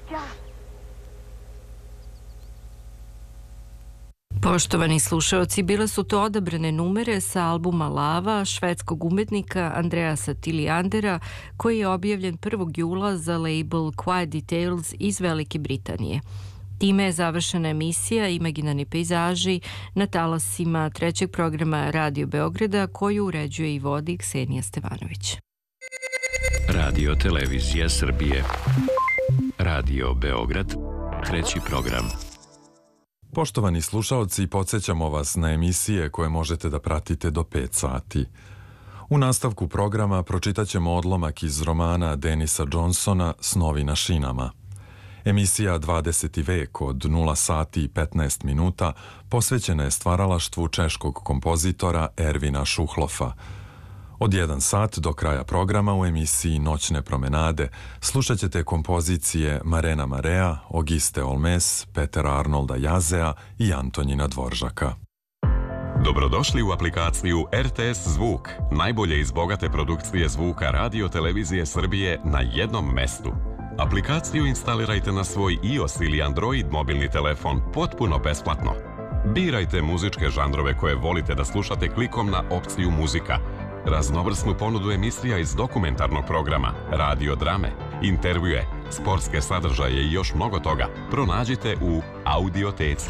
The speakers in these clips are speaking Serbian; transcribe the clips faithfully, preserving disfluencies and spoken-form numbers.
Poštovani slušaoci, bile su to odabrane numere sa albuma Lava švedskog umetnika Andreasa Tilijandera, koji je objavljen prvog jula za label Quiet Details iz Velike Britanije. Time je završena emisija Imaginarni pejzaži na talasima trećeg programa Radio Beograda, koju uređuje i vodi Ksenija Stevanović. Radio Televizija Srbije. Radio Beograd, treći program. Poštovani slušaoci, podsjećamo vas na emisije koje možete da pratite do pet sati. U nastavku programa pročitat ćemo odlomak iz romana Denisa Johnsona Snovi na šinama. Emisija dvadeseti vek od nula sati i petnaest minuta posvećena je stvaralaštvu češkog kompozitora Ervina Šuhlofa. Od jedan sat do kraja programa u emisiji Noćne promenade slušat ćete kompozicije Marena Marea, Ogiste Olmes, Petera Arnolda Jazea i Antonjina Dvoržaka. Dobrodošli u aplikaciju R T S Zvuk, najbolje iz bogate produkcije zvuka Radio Televizije Srbije na jednom mestu. Aplikaciju instalirajte na svoj iOS ili Android mobilni telefon potpuno besplatno. Birajte muzičke žanrove koje volite da slušate klikom na opciju Muzika. Raznovrsnu ponudu emisija iz dokumentarnog programa, radio drame, intervjue, sportske sadržaje i još mnogo toga pronađite u Audioteci.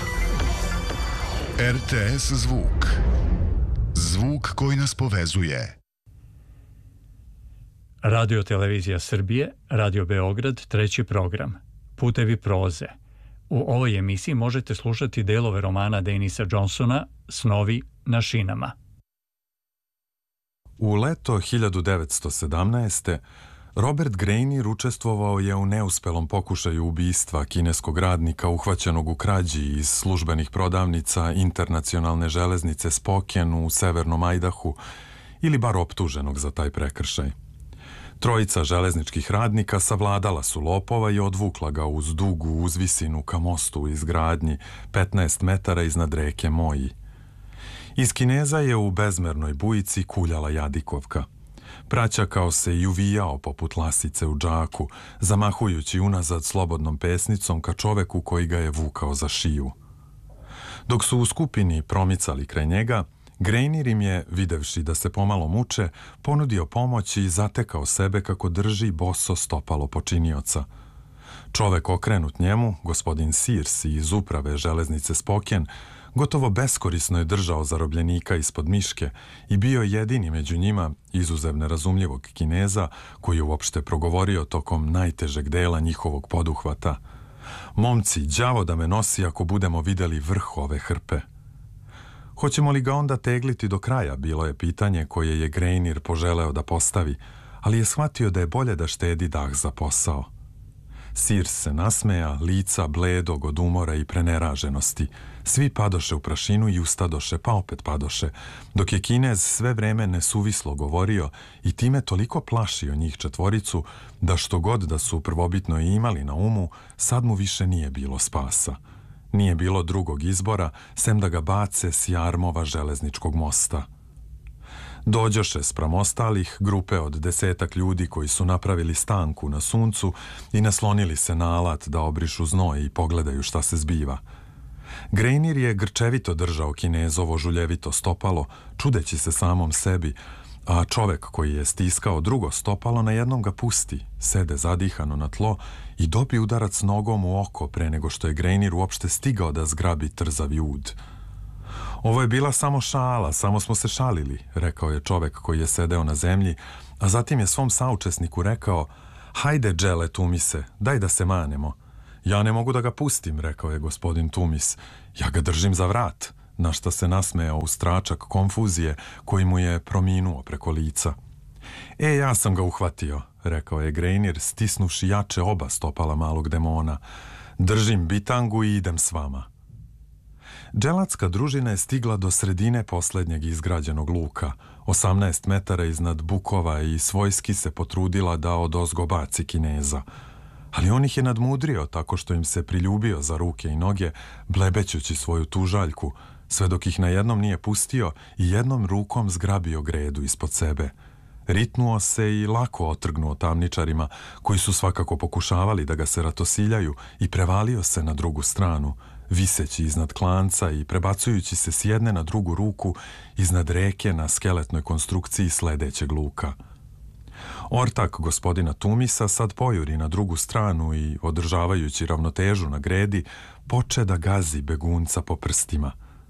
R T S Zvuk. Zvuk koji nas povezuje. Radio Televizija Srbije, Radio Beograd, treći program. Putevi proze. U ovoj emisiji možete slušati delove romana Denisa Johnsona Snovi na šinama. U leto hiljadu devetsto sedamnaeste. Robert Greiner učestvovao je u neuspelom pokušaju ubistva kineskog radnika uhvaćenog u krađi iz službenih prodavnica Internacionalne železnice Spokane u severnom Ajdahu, ili bar optuženog za taj prekršaj. Trojica železničkih radnika savladala su lopova i odvukla ga uz dugu uzvisinu ka mostu u izgradnji petnaest metara iznad reke Moji. Iz Kineza je u bezmernoj bujici kuljala jadikovka. Praćakao se i uvijao poput lasice u džaku, zamahujući unazad slobodnom pesnicom ka čoveku koji ga je vukao za šiju. Dok su u skupini promicali kraj njega, Greiner im je, videvši da se pomalo muče, ponudio pomoć i zatekao sebe kako drži boso stopalo počinioca. Čovek okrenut njemu, gospodin Sears iz uprave železnice Spokane, gotovo beskorisno je držao zarobljenika ispod miške i bio jedini među njima, izuzev nerazumljivog Kineza, koji je uopšte progovorio tokom najtežeg dela njihovog poduhvata. Momci, đavo da me nosi ako budemo videli vrh ove hrpe. Hoćemo li ga onda tegliti do kraja, bilo je pitanje koje je Greiner poželeo da postavi, ali je shvatio da je bolje da štedi dah za posao. Sears se nasmeja, lica bledog od umora i preneraženosti. Svi padoše u prašinu i ustadoše, pa opet padoše, dok je Kinez sve vreme nesuvislo govorio i time toliko plašio njih četvoricu, da što god da su prvobitno i imali na umu, sad mu više nije bilo spasa. Nije bilo drugog izbora, sem da ga bace s jarmova železničkog mosta. Dođoše spram ostalih grupe od desetak ljudi koji su napravili stanku na suncu i naslonili se na alat da obrišu znoj i pogledaju šta se zbiva. Greiner je grčevito držao Kinezovo žuljevito stopalo, čudeći se samom sebi, a čovek koji je stiskao drugo stopalo najednom ga pusti, sede zadihano na tlo i dobi udarac nogom u oko pre nego što je Greiner uopšte stigao da zgrabi trzavi ud. Ovo je bila samo šala, samo smo se šalili, rekao je čovek koji je sedeo na zemlji, a zatim je svom saučesniku rekao: hajde, Džele Tumise, daj da se manemo. Ja ne mogu da ga pustim, rekao je gospodin Tumis, ja ga držim za vrat, na šta se nasmejao u stračak konfuzije koji mu je prominuo preko lica. E, ja sam ga uhvatio, rekao je Greiner, stisnuši jače oba stopala malog demona. Držim bitangu i idem s vama. Dželatska družina je stigla do sredine poslednjeg izgrađenog luka, osamnaest metara iznad bukova, i svojski se potrudila da odozgo baci Kineza. Ali on ih je nadmudrio tako što im se priljubio za ruke i noge, blebećući svoju tužaljku, sve dok ih na jednom nije pustio i jednom rukom zgrabio gredu ispod sebe. Ritnuo se i lako otrgnuo tamničarima, koji su svakako pokušavali da ga se ratosiljaju, i prevalio se na drugu stranu, viseći iznad klanca i prebacujući se s jedne na drugu ruku iznad reke na skeletnoj konstrukciji sledećeg luka. Ortak gospodina Tumisa sad pojuri na drugu stranu i, održavajući ravnotežu na gredi, poče da gazi begunca po prstima.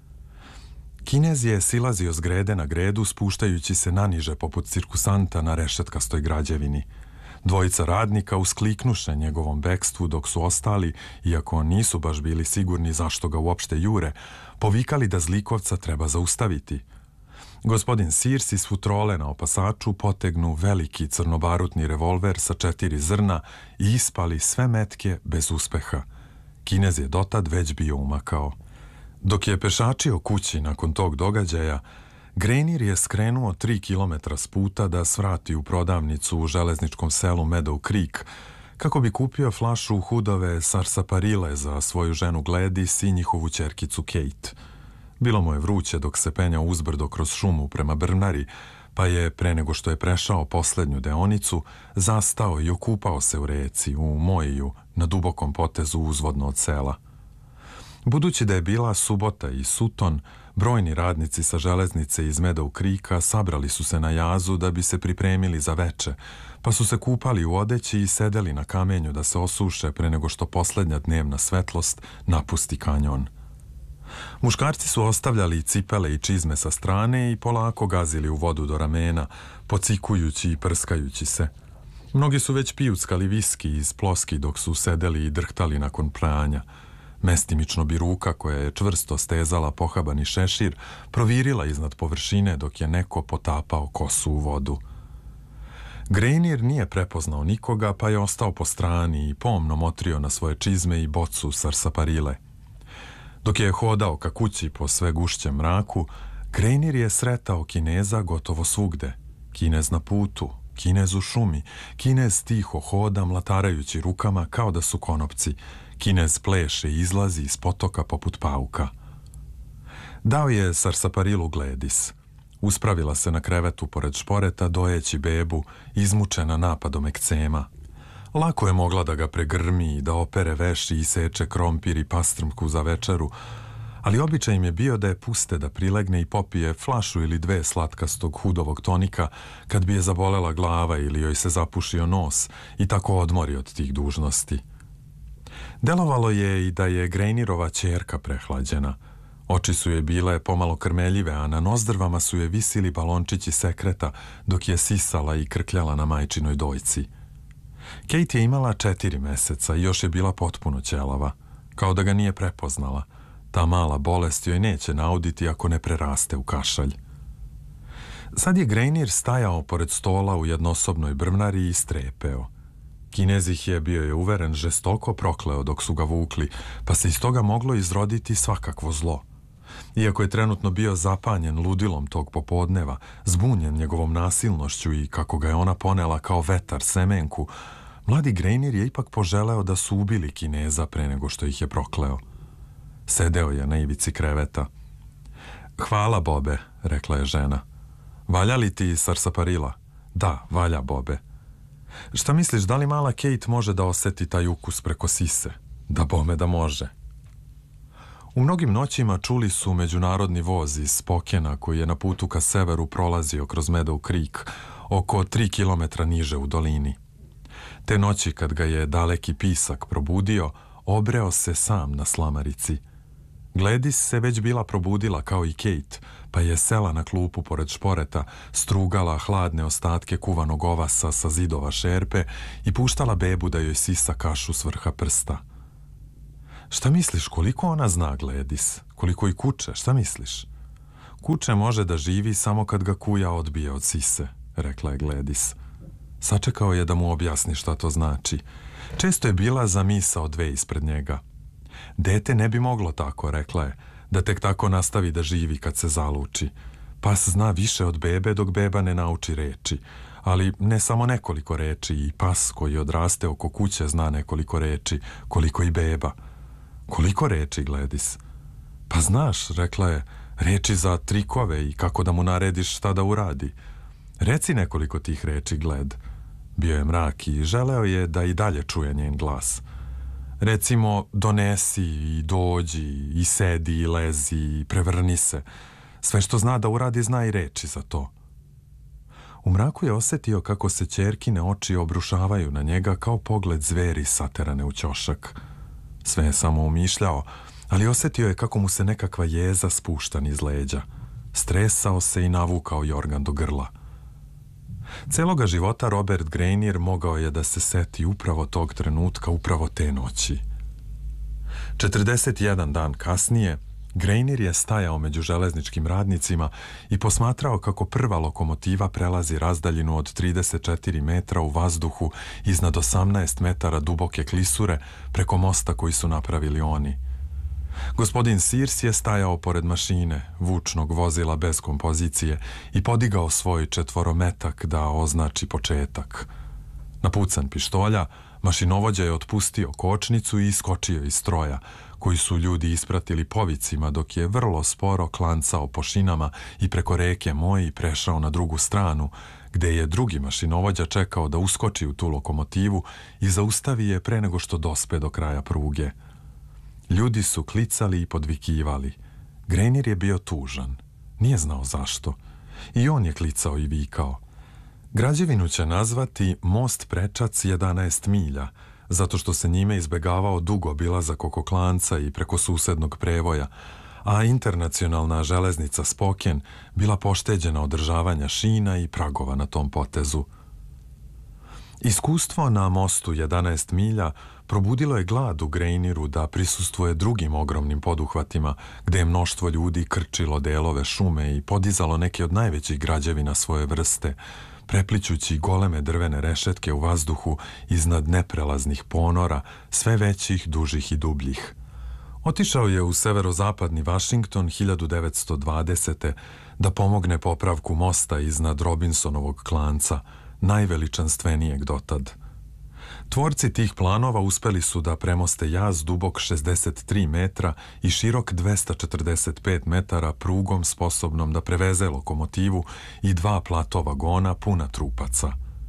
Kinez je silazio s grede na gredu, spuštajući se naniže poput cirkusanta na rešetkastoj građevini. Dvojica radnika uskliknuše njegovom bekstvu, dok su ostali, iako nisu baš bili sigurni zašto ga uopšte jure, povikali da zlikovca treba zaustaviti. Gospodin Sears iz futrole na opasaču potegnu veliki crnobarutni revolver sa četiri zrna i ispali sve metke bez uspeha. Kinez je dotad već bio umakao. Dok je pešačio kući nakon tog događaja, Grejnir je skrenuo tri kilometra s puta da svrati u prodavnicu u železničkom selu Meadow Creek, kako bi kupio flašu hudove sarsaparile za svoju ženu Gladys i njihovu ćerkicu Kate. Bilo mu je vruće dok se penjao uzbrdo kroz šumu prema Brnari, pa je, pre nego što je prešao poslednju deonicu, zastao i okupao se u reci, u Mojiju, na dubokom potezu uzvodno od sela. Budući da je bila subota i suton, brojni radnici sa železnice iz Meadow Creeka sabrali su se na jazu da bi se pripremili za veče, pa su se kupali u odeći i sedeli na kamenju da se osuše pre nego što poslednja dnevna svetlost napusti kanjon. Muškarci su ostavljali cipele i čizme sa strane i polako gazili u vodu do ramena, pocikujući i prskajući se. Mnogi su već pijuckali viski iz ploski dok su sedeli i drhtali nakon pranja. Mestimično bi ruka, koja je čvrsto stezala pohabani šešir, provirila iznad površine dok je neko potapao kosu u vodu. Grejnir nije prepoznao nikoga, pa je ostao po strani i pomno motrio na svoje čizme i bocu sarsaparile. Dok je hodao ka kući po sve gušćem mraku, Grejnir je sretao Kineza gotovo svugde. Kinez na putu, Kinez u šumi, Kinez tiho hoda mlatarajući rukama kao da su konopci, Kinez pleše i izlazi iz potoka poput pauka. Dao je sarsaparilu Gladys. Uspravila se na krevetu pored šporeta, dojeći bebu, izmučena napadom ekcema. Lako je mogla da ga pregrmi i da opere veš i seče krompir i pastrmku za večeru, ali običaj im je bio da je puste da prilegne i popije flašu ili dve slatkastog hudovog tonika kad bi je zabolela glava ili joj se zapušio nos i tako odmori od tih dužnosti. Delovalo je i da je Grejnirova ćerka prehlađena. Oči su joj bile pomalo krmeljive, a na nozdrvama su joj visili balončići sekreta dok je sisala i krkljala na majčinoj dojci. Kate je imala četiri meseca i još je bila potpuno ćelava, kao da ga nije prepoznala. Ta mala bolest joj neće nauditi ako ne preraste u kašalj. Sad je Grejnir stajao pored stola u jednosobnoj brvnari i strepeo. Kinez ih je, bio je uveren, žestoko prokleo dok su ga vukli, pa se iz toga moglo izroditi svakakvo zlo. Iako je trenutno bio zapanjen ludilom tog popodneva, zbunjen njegovom nasilnošću i kako ga je ona ponela kao vetar semenku, mladi Grejnir je ipak poželeo da su ubili Kineza pre nego što ih je prokleo. Sedeo je na ivici kreveta. Hvala, Bobe, rekla je žena. Valja li ti sarsaparila? Da, valja, Bobe. Šta misliš, da li mala Kate može da oseti taj ukus preko sise? Da bome da može. U mnogim noćima čuli su međunarodni voz iz Spokena koji je na putu ka severu prolazio kroz Meadow Creek, oko tri kilometra niže u dolini. Te noći kad ga je daleki pisak probudio, obreo se sam na slamarici. Gladys se već bila probudila kao i Kate, pa je sela na klupu pored šporeta, strugala hladne ostatke kuvanog ovasa sa zidova šerpe i puštala bebu da joj sisa kašu s vrha prsta. Šta misliš, koliko ona zna, Gladys? Koliko i kuče, šta misliš? Kuče može da živi samo kad ga kuja odbije od sise, rekla je Gladys. Sačekao je da mu objasni šta to znači. Često je bila za misao dve ispred njega. Dete ne bi moglo tako, rekla je, da tek tako nastavi da živi kad se zaluči. Pas zna više od bebe dok beba ne nauči reči, ali ne samo nekoliko reči, i pas koji odraste oko kuće zna nekoliko reči, koliko i beba. Koliko reči, Gladys? Pa znaš, rekla je, reči za trikove i kako da mu narediš šta da uradi. Reci nekoliko tih reči, Gled. Bio je mrak i želeo je da i dalje čuje njen glas. Recimo, donesi i dođi i sedi i lezi i prevrni se. Sve što zna da uradi, zna i reči za to. U mraku je osjetio kako se ćerkine oči obrušavaju na njega kao pogled zveri saterane u ćošak. Sve je samo umišljao, ali osjetio je kako mu se nekakva jeza spušta niz leđa. Stresao se i navukao jorgan do grla. Celoga života Robert Greinier mogao je da se seti upravo tog trenutka, upravo te noći. četrdeset jedan dan kasnije, Greinier je stajao među železničkim radnicima i posmatrao kako prva lokomotiva prelazi razdaljinu od trideset četiri metra u vazduhu iznad osamnaest metara duboke klisure preko mosta koji su napravili oni. Gospodin Sears je stajao pored mašine, vučnog vozila bez kompozicije, i podigao svoj četvorometak da označi početak. Napucan pištolja, mašinovođa je otpustio kočnicu i iskočio iz stroja, koji su ljudi ispratili povicima dok je vrlo sporo klancao po šinama i preko reke Moji prešao na drugu stranu, gde je drugi mašinovođa čekao da uskoči u tu lokomotivu i zaustavi je pre nego što dospe do kraja pruge. Ljudi su klicali i podvikivali. Greinier je bio tužan. Nije znao zašto. I on je klicao i vikao. Građevinu će nazvati Most Prečac jedanaest milja, zato što se njime izbegavao dug obilazak oko Klanca i preko susednog prevoja, a internacionalna železnica Spoken bila pošteđena održavanja šina i pragova na tom potezu. Iskustvo na mostu jedanaest milja probudilo je glad u Greinieru da prisustvuje drugim ogromnim poduhvatima, gde je mnoštvo ljudi krčilo delove šume i podizalo neke od najvećih građevina svoje vrste, preplićući goleme drvene rešetke u vazduhu iznad neprelaznih ponora, sve većih, dužih i dubljih. Otišao je u severozapadni Vašington hiljadu devetsto dvadesete. da pomogne popravku mosta iznad Robinsonovog klanca, najveličanstvenijeg dotad. Tvorci tih planova uspeli su da premoste jaz dubok šezdeset tri metra i širok dvesta četrdeset pet metara prugom sposobnom da preveze lokomotivu i dva plato vagona puna trupaca.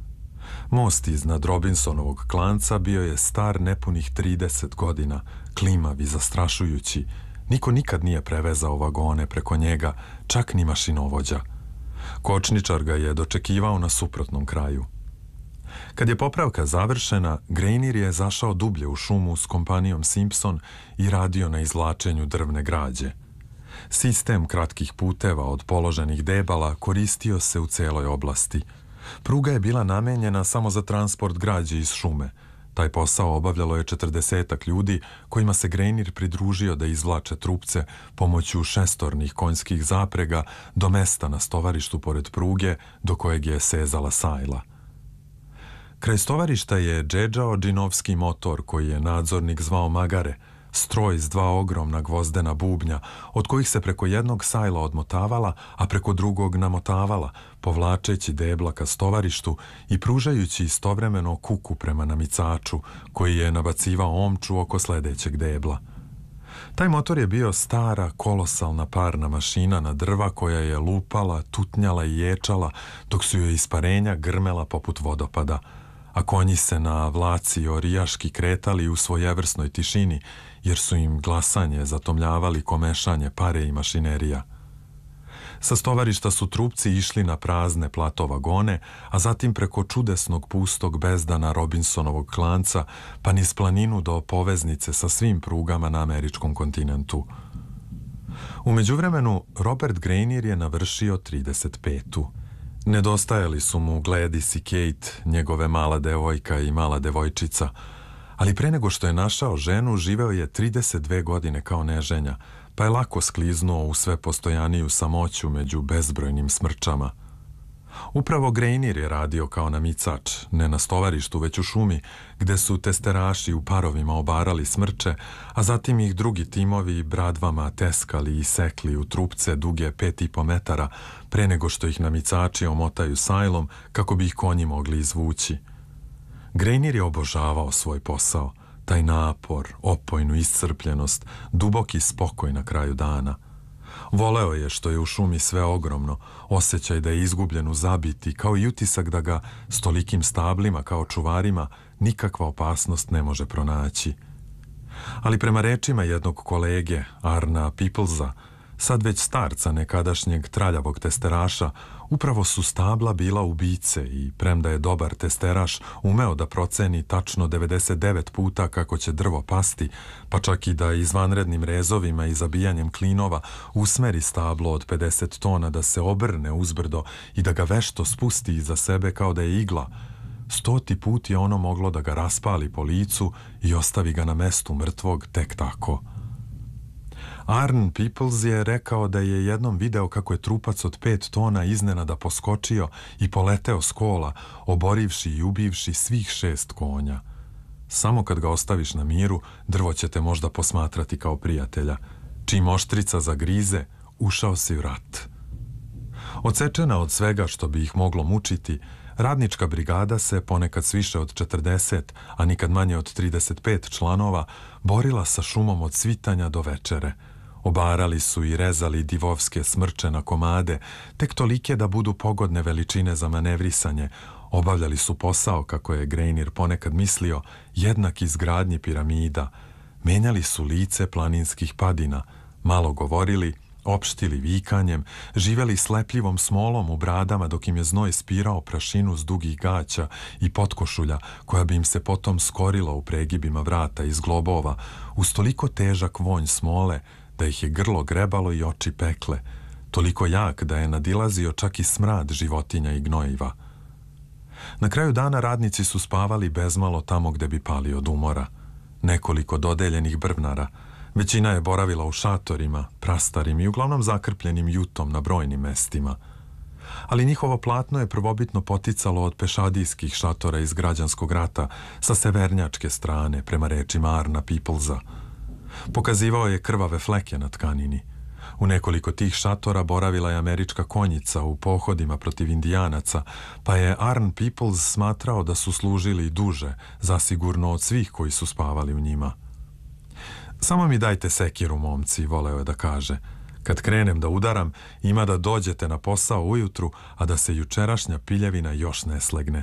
Most iznad Robinsonovog klanca bio je star nepunih trideset godina, klimav i zastrašujući. Niko nikad nije prevezao vagone preko njega, čak ni mašinovođa. Kočničar ga je dočekivao na suprotnom kraju. Kad je popravka završena, Greinier je zašao dublje u šumu s kompanijom Simpson i radio na izvlačenju drvne građe. Sistem kratkih puteva od položenih debala koristio se u celoj oblasti. Pruga je bila namenjena samo za transport građe iz šume. Taj posao obavljalo je četrdesetak ljudi kojima se Greinier pridružio da izvlače trupce pomoću šestornih konjskih zaprega do mesta na stovarištu pored pruge do kojeg je sezala sajla. Kraj stovarišta je džedžao džinovski motor koji je nadzornik zvao Magare, stroj s dva ogromna gvozdena bubnja, od kojih se preko jednog sajla odmotavala, a preko drugog namotavala, povlačeći debla ka stovarištu i pružajući istovremeno kuku prema namicaču, koji je nabacivao omču oko sledećeg debla. Taj motor je bio stara, kolosalna parna mašina na drva koja je lupala, tutnjala i ječala, dok su joj isparenja grmela poput vodopada, a konji se na vlaci orijaški kretali u svojevrsnoj tišini, jer su im glasanje zatomljavali komešanje pare i mašinerija. Sa stovarišta su trupci išli na prazne plato vagone, a zatim preko čudesnog pustog bezdana Robinsonovog klanca, pa niz planinu do poveznice sa svim prugama na američkom kontinentu. U međuvremenu, Robert Greinier je navršio trideset petu. Nedostajali su mu Gladys i Kate, njegove mala devojka i mala devojčica, ali pre nego što je našao ženu, živeo je trideset dve godine kao neženja, pa je lako skliznuo u sve postojaniju samoću među bezbrojnim smrčama. Upravo Greinier je radio kao namicač, ne na stovarištu, već u šumi, gde su testeraši u parovima obarali smrče, a zatim ih drugi timovi bradvama teskali i sekli u trupce duge pet i po metara, pre nego što ih namicači omotaju sajlom kako bi ih konji mogli izvući. Greinier je obožavao svoj posao, taj napor, opojnu iscrpljenost, duboki spokoj na kraju dana. Voleo je što je u šumi sve ogromno, osjećaj da je izgubljen u zabiti, kao i utisak da ga s tolikim stablima kao čuvarima nikakva opasnost ne može pronaći. Ali prema rečima jednog kolege, Arna Peoplesa, sad već starca nekadašnjeg traljavog testeraša, upravo su stabla bila ubice i premda je dobar testeraš umeo da proceni tačno devedeset devet puta kako će drvo pasti, pa čak i da izvanrednim rezovima i zabijanjem klinova usmeri stablo od pedeset tona da se obrne uzbrdo i da ga vešto spusti iza sebe kao da je igla, stoti put je ono moglo da ga raspali po licu i ostavi ga na mestu mrtvog tek tako. Arn Peoples je rekao da je jednom video kako je trupac od pet tona iznenada poskočio i poleteo s kola, oborivši i ubivši svih šest konja. Samo kad ga ostaviš na miru, drvo će te možda posmatrati kao prijatelja. Čim oštrica zagrize, ušao si u rat. Odsečena od svega što bi ih moglo mučiti, radnička brigada se ponekad s više od četrdeset, a nikad manje od trideset pet članova, borila sa šumom od svitanja do večere. Obarali su i rezali divovske smrče na komade, tek tolike da budu pogodne veličine za manevrisanje. Obavljali su posao, kako je Grejnir ponekad mislio, jednak izgradnji piramida. Menjali su lice planinskih padina, malo govorili, opštili vikanjem, živeli slepljivom smolom u bradama dok im je znoj spirao prašinu s dugih gaća i potkošulja koja bi im se potom skorila u pregibima vrata iz globova, uz toliko težak vonj smole da ih je grlo grebalo i oči pekle, toliko jak da je nadilazio čak i smrad životinja i gnojiva. Na kraju dana radnici su spavali bezmalo tamo gde bi pali od umora. Nekoliko dodeljenih brvnara, većina je boravila u šatorima, prastarim i uglavnom zakrpljenim jutom na brojnim mestima. Ali njihovo platno je prvobitno poticalo od pešadijskih šatora iz građanskog rata sa severnjačke strane, prema rečima Arna Peoplesa. Pokazivao je krvave fleke na tkanini. U nekoliko tih šatora boravila je američka konjica u pohodima protiv indijanaca, pa je Arn Peoples smatrao da su služili duže, zasigurno od svih koji su spavali u njima. Samo mi dajte sekiru, momci, voleo je da kaže. Kad krenem da udaram, ima da dođete na posao ujutru, a da se jučerašnja piljevina još ne slegne.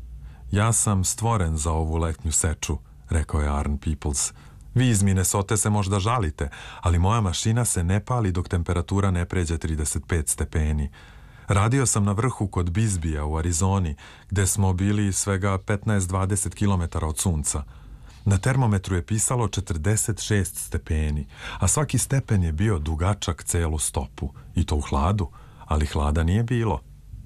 Ja sam stvoren za ovu letnju seču, rekao je Arn Peoples. Vi iz Minnesote se možda žalite, ali moja mašina se ne pali dok temperatura ne pređe trideset pet stepeni. Radio sam na vrhu kod Bisbija u Arizoni, gde smo bili svega petnaest do dvadeset kilometara od sunca. Na termometru je pisalo četrdeset šest stepeni, a svaki stepen je bio dugačak celu stopu, i to u hladu, ali hlada nije bilo.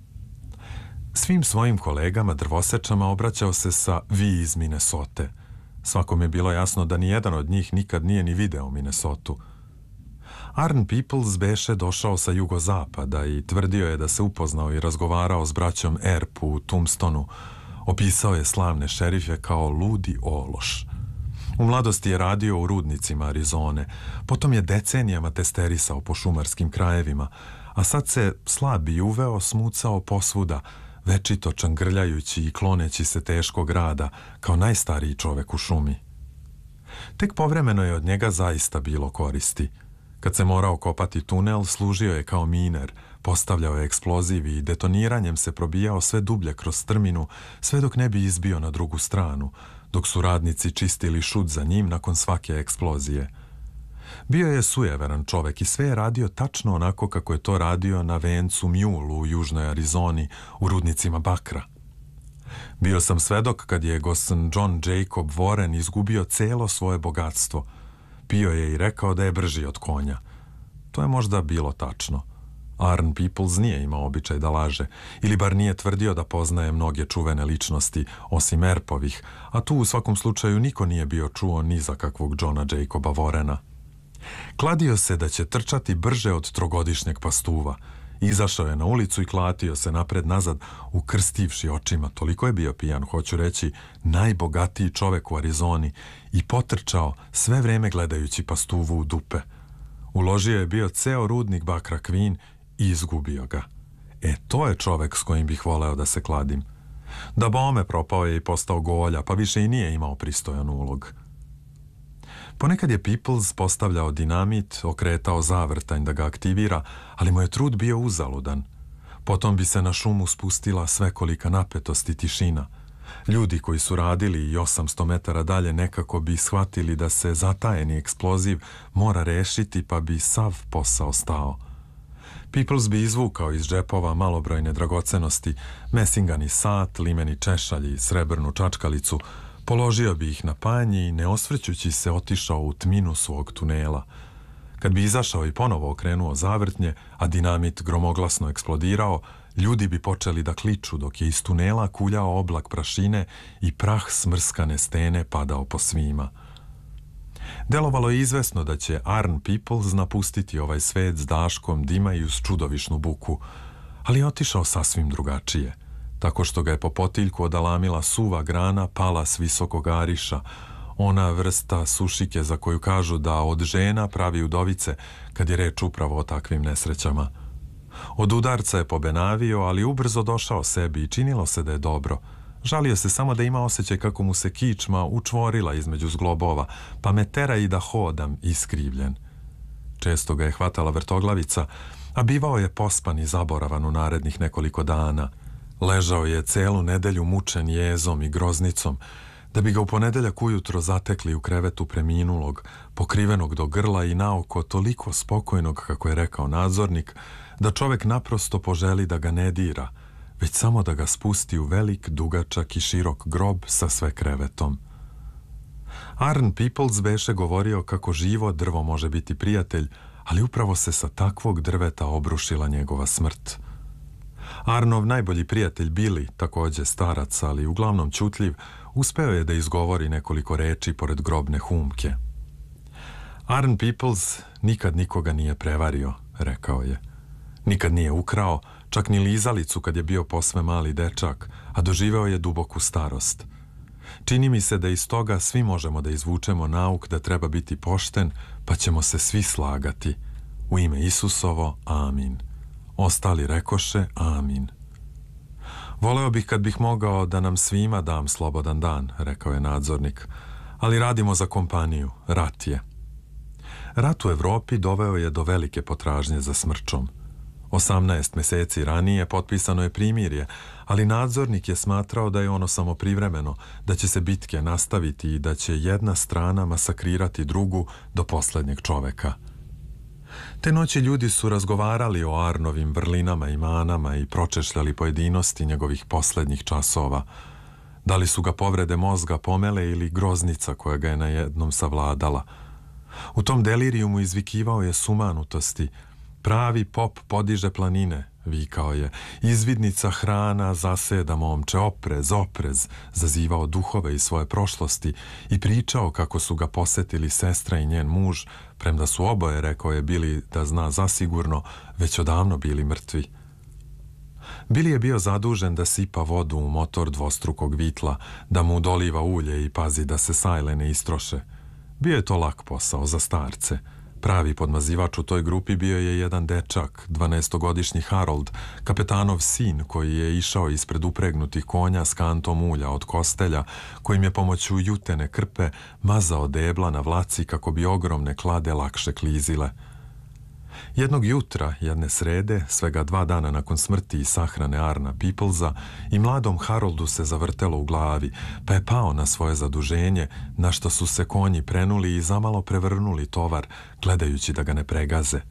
Svim svojim kolegama drvosečama obraćao se sa vi iz Minnesote. Svakom je bilo jasno da nijedan od njih nikad nije ni video Minnesotu. Arn Peoples beše došao sa jugozapada i tvrdio je da se upoznao i razgovarao s braćom Earp u Tombstonu. Opisao je slavne šerife kao ludi ološ. U mladosti je radio u rudnicima Arizone, potom je decenijama testerisao po šumarskim krajevima, a sad se slab i uveo smucao posvuda, večito čangrljajući i kloneći se teškog rada kao najstariji čovek u šumi. Tek povremeno je od njega zaista bilo koristi. Kad se morao kopati tunel, služio je kao miner, postavljao je eksploziv i detoniranjem se probijao sve dublje kroz strminu, sve dok ne bi izbio na drugu stranu, dok su radnici čistili šut za njim nakon svake eksplozije. Bio je sujeveran čovek i sve je radio tačno onako kako je to radio na vencu Mule u južnoj Arizoni, u rudnicima bakra. Bio sam svedok kad je gosan John Jacob Warren izgubio celo svoje bogatstvo. Pio je i rekao da je brži od konja. To je možda bilo tačno. Arn Peoples nije imao običaj da laže, ili bar nije tvrdio da poznaje mnoge čuvene ličnosti, osim Erpovih, a tu u svakom slučaju niko nije bio čuo ni za kakvog Johna Jacoba Warrena. Kladio se da će trčati brže od trogodišnjeg pastuva. Izašao je na ulicu i klatio se napred-nazad, ukrstivši očima. Toliko je bio pijan, hoću reći, najbogatiji čovek u Arizoni, i potrčao sve vreme gledajući pastuvu u dupe. Uložio je bio ceo rudnik bakra Queen i izgubio ga. E, to je čovek s kojim bih voleo da se kladim. Da bome propao je i postao golja, pa više i nije imao pristojan ulog. Ponekad je Peoples postavljao dinamit, okretao zavrtanj da ga aktivira, ali mu je trud bio uzaludan. Potom bi se na šumu spustila svekolika napetost i tišina. Ljudi koji su radili i osamsto metara dalje nekako bi shvatili da se zatajeni eksploziv mora rešiti, pa bi sav posao stao. Peoples bi izvukao iz džepova malobrojne dragocenosti, mesingani sat, limeni češalj i srebrnu čačkalicu, položio bi ih na panj i ne osvrćući se otišao u tminu svog tunela. Kad bi izašao i ponovo okrenuo zavrtnje, a dinamit gromoglasno eksplodirao, ljudi bi počeli da kliču dok je iz tunela kuljao oblak prašine i prah smrskane stene padao po svima. Delovalo je izvesno da će Arn Peoples napustiti ovaj svet s daškom dima i uz čudovišnu buku, ali je otišao sasvim drugačije, tako što ga je po potiljku odalamila suva grana pala s visokog ariša, ona vrsta sušike za koju kažu da od žena pravi udovice kad je reč upravo o takvim nesrećama. Od udarca je pobenavio, ali ubrzo došao sebi i činilo se da je dobro. Žalio se samo da ima osjećaj kako mu se kičma učvorila između zglobova, pa me tera i da hodam iskrivljen. Često ga je hvatala vrtoglavica, a bivao je pospan i zaboravan u narednih nekoliko dana. Ležao je celu nedelju mučen jezom i groznicom, da bi ga u ponedeljak ujutro zatekli u krevetu preminulog, pokrivenog do grla i naoko toliko spokojnog, kako je rekao nadzornik, da čovek naprosto poželi da ga ne dira, već samo da ga spusti u velik, dugačak i širok grob sa sve krevetom. Arn Peoples beše govorio kako živo drvo može biti prijatelj, ali upravo se sa takvog drveta obrušila njegova smrt. Arnov najbolji prijatelj Billy, takođe starac, ali uglavnom ćutljiv, uspeo je da izgovori nekoliko reči pored grobne humke. Arn Peoples nikad nikoga nije prevario, rekao je. Nikad nije ukrao, čak ni lizalicu kad je bio posve mali dečak, a doživeo je duboku starost. Čini mi se da iz toga svi možemo da izvučemo nauk da treba biti pošten, pa ćemo se svi slagati. U ime Isusovo, amin. Ostali rekoše, amin. Voleo bih kad bih mogao da nam svima dam slobodan dan, rekao je nadzornik, ali radimo za kompaniju, rat je. Rat u Evropi doveo je do velike potražnje za smrčom. Osamnaest meseci ranije potpisano je primirje, ali nadzornik je smatrao da je ono samo privremeno, da će se bitke nastaviti i da će jedna strana masakrirati drugu do poslednjeg čoveka. Te noći ljudi su razgovarali o Arnovim vrlinama i manama i pročešljali pojedinosti njegovih poslednjih časova. Da li su ga povrede mozga pomele ili groznica koja ga je na jednom savladala. U tom delirijumu izvikivao je sumanutosti. Pravi pop podiže planine, vikao je. Izvidnica hrana zaseda momče, oprez, oprez, zazivao duhove iz svoje prošlosti i pričao kako su ga posetili sestra i njen muž, premda su oboje, rekao je, bili da zna zasigurno, već odavno bili mrtvi. Billy je bio zadužen da sipa vodu u motor dvostrukog vitla, da mu doliva ulje i pazi da se sajle ne istroše. Bio je to lak posao za starce. Pravi podmazivač u toj grupi bio je jedan dečak, dvanaestogodišnji Harold, kapetanov sin koji je išao ispred upregnutih konja s kantom ulja od kostelja, kojim je pomoću jutene krpe mazao debla na vlaci kako bi ogromne klade lakše klizile. Jednog jutra, jedne srede, svega dva dana nakon smrti i sahrane Arna Peoplesa, i mladom Haroldu se zavrtelo u glavi, pa je pao na svoje zaduženje, na što su se konji prenuli i zamalo prevrnuli tovar, gledajući da ga ne pregaze.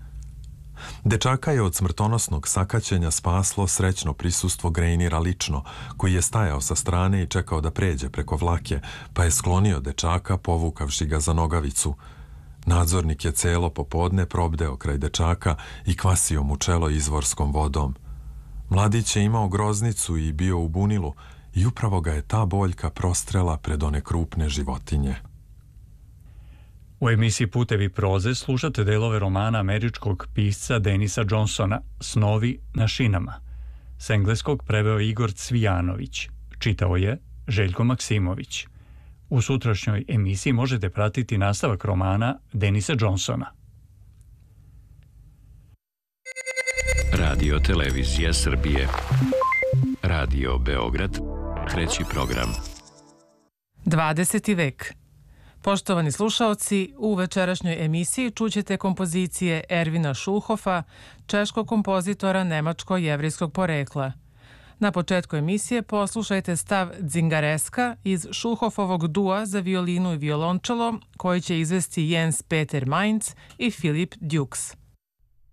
Dečaka je od smrtonosnog sakaćenja spaslo srećno prisustvo Greinira lično, koji je stajao sa strane i čekao da pređe preko vlake, pa je sklonio dečaka, povukavši ga za nogavicu. Nadzornik je celo popodne probdeo kraj dečaka i kvasio mu čelo izvorskom vodom. Mladić je imao groznicu i bio u bunilu i upravo ga je ta boljka prostrela pred one krupne životinje. U emisiji Putevi proze slušate delove romana američkog pisca Denisa Johnsona Snovi na šinama. S engleskog preveo Igor Cvijanović. Čitao je Željko Maksimović. U sutrašnjoj emisiji možete pratiti nastavak romana Denisa Johnsona. Radio Televizija Srbije. Radio Beograd, treći program. dvadeseti vek. Poštovani slušaoci, u večerašnjoj emisiji čućete kompozicije Ervina Schulhofa, češkog kompozitora nemačko-jevrijskog porekla. Na početku emisije poslušajte stav Dzingareska iz Schulhofovog dua za violinu i violončelo koji će izvesti Jens Peter Mainz i Philip Dux.